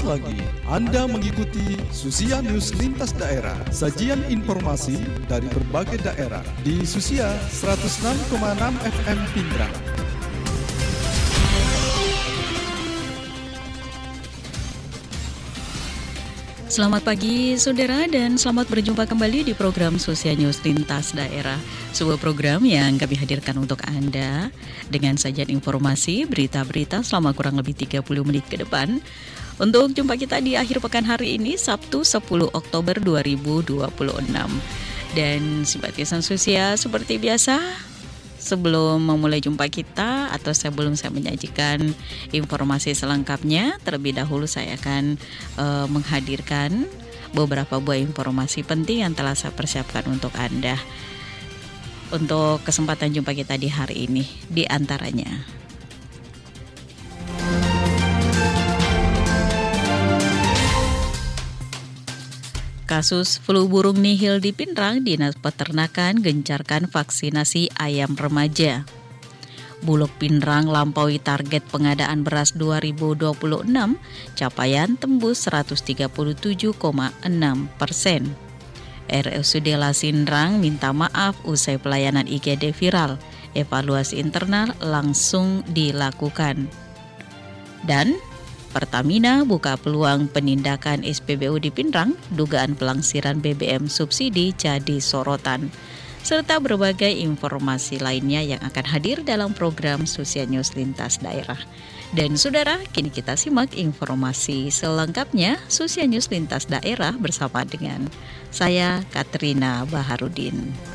Sesaat lagi Anda mengikuti Susia News Lintas Daerah. Sajian informasi dari berbagai daerah di Susia 106,6 FM Pindrang. Selamat pagi saudara dan selamat berjumpa kembali di program Susia News Lintas Daerah. Sebuah program yang kami hadirkan untuk Anda dengan sajian informasi, berita-berita selama kurang lebih 30 menit ke depan. Untuk jumpa kita di akhir pekan hari ini, Sabtu 10 Oktober 2026. Dan simpatisan Susia seperti biasa, sebelum memulai jumpa kita atau sebelum saya menyajikan informasi selengkapnya, terlebih dahulu saya akan menghadirkan beberapa buah informasi penting yang telah saya persiapkan untuk Anda untuk kesempatan jumpa kita di hari ini. Di antaranya, kasus flu burung nihil di Pindrang, Dinas Peternakan gencarkan vaksinasi ayam remaja. Bulog Pindrang lampaui target pengadaan beras 2026, capaian tembus 137,6%. RSUD Lasindrang minta maaf usai pelayanan IGD viral, evaluasi internal langsung dilakukan. Dan Pertamina buka peluang penindakan SPBU di Pindrang, dugaan pelangsiran BBM subsidi jadi sorotan, serta berbagai informasi lainnya yang akan hadir dalam program Susia News Lintas Daerah. Dan saudara, kini kita simak informasi selengkapnya Susia News Lintas Daerah bersama dengan saya, Katrina Baharudin.